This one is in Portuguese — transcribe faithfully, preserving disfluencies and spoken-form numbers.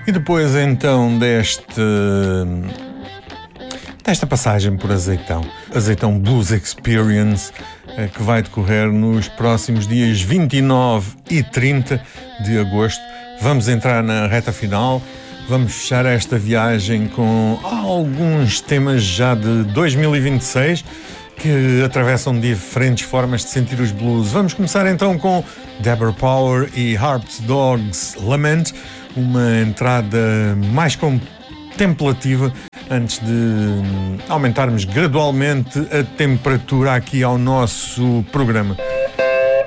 E depois então deste, desta passagem por Azeitão, Azeitão Blues Experience, que vai decorrer nos próximos dias vinte e nove e trinta de agosto, vamos entrar na reta final. Vamos fechar esta viagem com alguns temas já de dois mil e vinte e seis que atravessam diferentes formas de sentir os blues. Vamos começar então com Deborah Power e Harp's Dog's Lament, uma entrada mais contemplativa antes de aumentarmos gradualmente a temperatura aqui ao nosso programa.